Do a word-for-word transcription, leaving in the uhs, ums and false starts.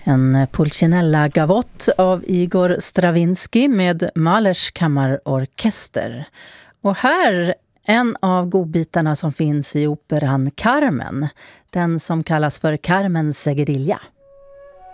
En Pulcinella Gavotte av Igor Stravinsky med Mahlers kammarorkester. Och här en av godbitarna som finns i operan Carmen, den som kallas för Carmen Seguidilla.